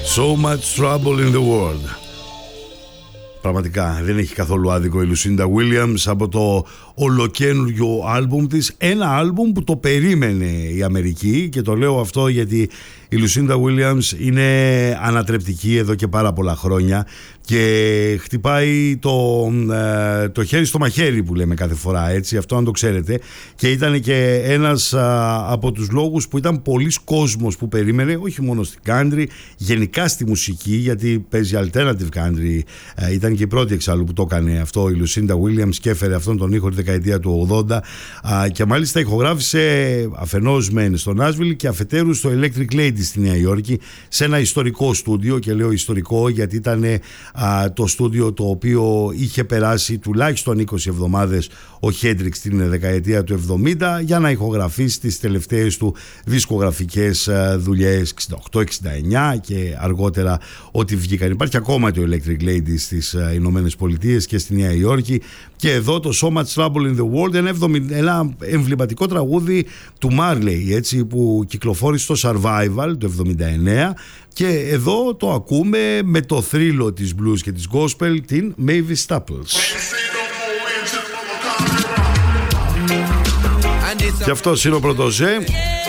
So much trouble in the world. Πραγματικά δεν έχει καθόλου άδικο η Lucinda Williams από το ολοκαίνουργιο άλμπουμ της. Ένα άλμπουμ που το περίμενε η Αμερική, και το λέω αυτό γιατί η Lucinda Williams είναι ανατρεπτική εδώ και πάρα πολλά χρόνια και χτυπάει το χέρι στο μαχαίρι που λέμε κάθε φορά, έτσι, αυτό να το ξέρετε, και ήταν και ένας από τους λόγους που ήταν πολλής κόσμος που περίμενε, όχι μόνο στην country, γενικά στη μουσική, γιατί παίζει alternative country, ήταν και η πρώτη εξάλλου που το έκανε αυτό η Lucinda Williams και έφερε αυτόν τον ήχο τη δεκαετία του 80 και μάλιστα ηχογράφησε αφενός μεν στο Nashville και αφετέρου στο Electric Lady στη Νέα Υόρκη, σε ένα ιστορικό στούντιο, και λέω ιστορικό γιατί ήταν το στούντιο το οποίο είχε περάσει τουλάχιστον 20 εβδομάδες ο Χέντριξ στην δεκαετία του 70 για να ηχογραφήσει τις τελευταίες του δισκογραφικές δουλειές 68-69 και αργότερα ό,τι βγήκαν. Υπάρχει ακόμα το Electric Lady στις Ηνωμένες Πολιτείες και στη Νέα Υόρκη, και εδώ το So Much Trouble in the World, ένα εμβληματικό τραγούδι του Marley, έτσι, που κυκλοφόρησε στο Survival το 79, και εδώ το ακούμε με το θρύλο της blues και της gospel, την Mavis Staples. Και αυτός είναι ο Πρωτοζέ.